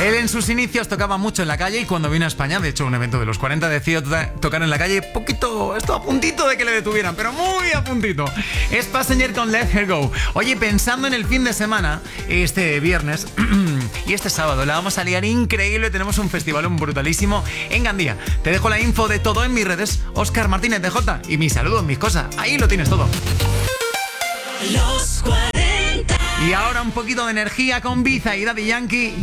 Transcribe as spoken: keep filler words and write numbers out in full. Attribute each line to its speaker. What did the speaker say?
Speaker 1: Él en sus inicios tocaba mucho en la calle y cuando vino a España, de hecho un evento de los cuarenta, decidió to- tocar en la calle poquito, esto a puntito de que le detuvieran, pero muy a puntito. Es Passenger con Let Her Go. Oye, pensando en el fin de semana, este viernes y este sábado la vamos a liar increíble, tenemos un festivalón brutalísimo en Gandía. Te dejo la info de todo en mis redes, Óscar Martínez D J, y mis saludos, mis cosas, ahí lo tienes todo.
Speaker 2: Los cuarenta.
Speaker 1: Y ahora un poquito de energía con Biza y Daddy Yankee